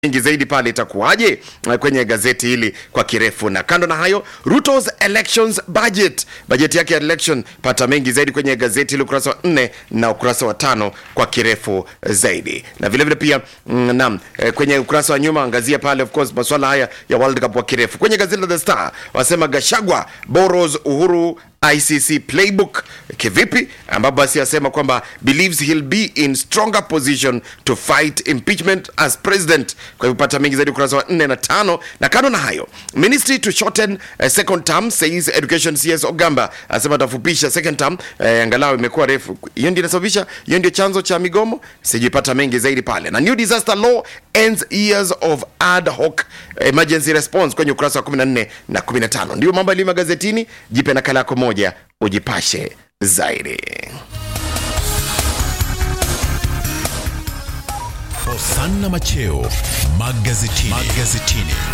Ingi zaidi pale itakuwaje kwenye gazeti hili kwa kirefu. Na kando na hayo, Ruto's elections budget yake ya election, pata mengi zaidi kwenye gazeti hili ukurasa wa 4 na ukurasa wa 5 kwa kirefu zaidi. Na vile vile pia kwenye ukurasa wa nyuma angazia pale of course masuala haya ya World Cup kwa kirefu. Kwenye gazeti la The Star wasema Gachagua borrows Uhuru ICC playbook kivipi, ambapo basi asema kwamba believes he'll be in stronger position to fight impeachment as president. Kwa hivyo pata mengi zaidi ukurasa wa 4 na 5. Na kando na hayo, ministry to shorten second term says education CS Ogamba asema atafupisha second term, angalau imekuwa refu. Hiyo ndio inasababisha, hiyo ndio chanzo cha migomo. Sijipata mengi zaidi pale. Na new disaster law ends years of ad hoc emergency response kwenye ukurasa wa 14 na 15. Ndio mambo yaliyo magazetini. Jipe nakala yako moja ujipashe zaidi. Hosanna Macheo magazetini.